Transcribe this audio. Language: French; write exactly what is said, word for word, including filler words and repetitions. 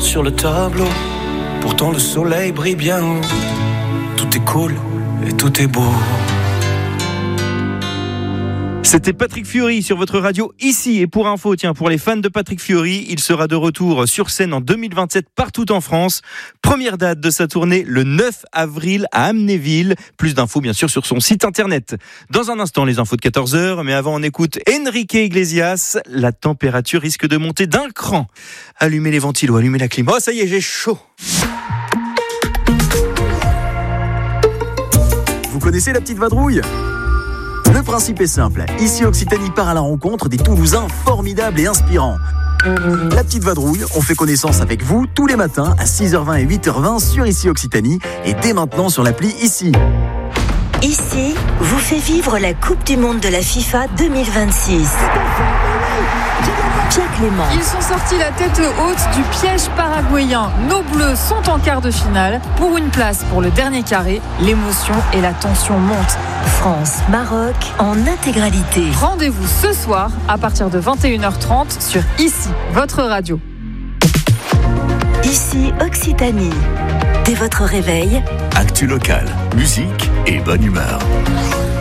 sur le tableau. Pourtant le soleil brille bien haut. Tout est cool et tout est beau. C'était Patrick Fiori sur votre radio ici. Et pour info, tiens, pour les fans de Patrick Fiori, il sera de retour sur scène en deux mille vingt-sept partout en France. Première date de sa tournée le neuf avril à Amnéville. Plus d'infos bien sûr sur son site internet. Dans un instant, les infos de quatorze heures. Mais avant, on écoute Enrique Iglesias. La température risque de monter d'un cran. Allumez les ventilos, allumez la clim. Oh, ça y est, j'ai chaud. Vous connaissez la petite vadrouille ? Le principe est simple. Ici, Occitanie part à la rencontre des Toulousains formidables et inspirants. La petite vadrouille, on fait connaissance avec vous tous les matins à six heures vingt et huit heures vingt sur Ici Occitanie et dès maintenant sur l'appli Ici. Ici vous fait vivre la Coupe du Monde de la FIFA deux mille vingt-six. Pierre Clément. Ils sont sortis la tête haute du piège paraguayen. Nos Bleus sont en quart de finale. Pour une place pour le dernier carré, l'émotion et la tension montent. France, Maroc, en intégralité. Rendez-vous ce soir à partir de vingt et une heures trente sur Ici, votre radio. Ici Occitanie. Dès votre réveil, actu local, musique et bonne humeur.